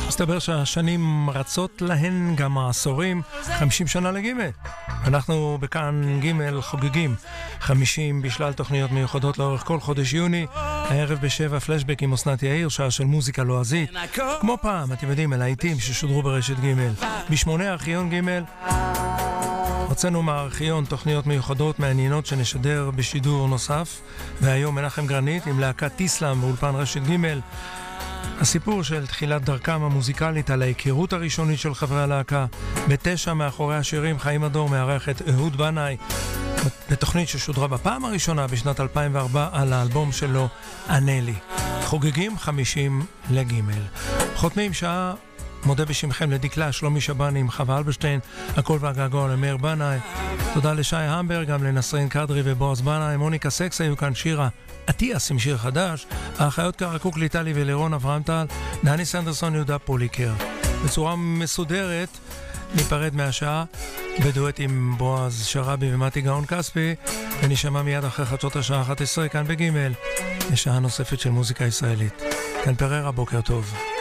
מסתבר שהשנים רצות להן גם העשורים, 50 שנה לגימל. אנחנו בכאן גימל חוגגים 50 בשלל תוכניות מיוחדות לאורך כל חודש יוני. הערב ב7 פלשבק עם אסנת יאיר, שעה של מוזיקה לועזית. כמו פעם, אתם יודעים, הלהיטים ששודרו ברשת גימל. ב8 ארכיון גימל הוצאנו מהארכיון תוכניות מיוחדות מעניינות שנשדר בשידור נוסף. והיום מנחם גרנית עם להקת טיסלאם באולפן רשת גימל. הסיפור של תחילת דרכם המוזיקלית על ההיכרות הראשונית של חברי הלהקה. ב9 מאחורי השירים חיים הדור מארח את אהוד בנאי בתוכנית ששודרה בפעם הראשונה בשנת 2004 על האלבום שלו ענה לי. חוגגים 50 לגימל. חותמים שעה. מודה בשמכם לדקלה, שלומי שבני עם חווה אלברשטיין, הכל והגעגוע למאיר בנאי. תודה לשי המברג, גם לנסרין קדרי ובועז בנאי. מוניקה סקס היו כאן, שירה עטיאס עם שיר חדש, האחיות קרקוק ליטלי ולרון אברהם-טל, דני סנדרסון, יהודה פוליקר. בצורה מסודרת ניפרד מהשעה בדואט עם בועז שרבי ומתי גאון כספי, ונשמע מיד אחרי חדשות השעה 11 כאן בגימל לשעה נוספת של מוזיקה ישראלית. כאן פררה, בוקר טוב.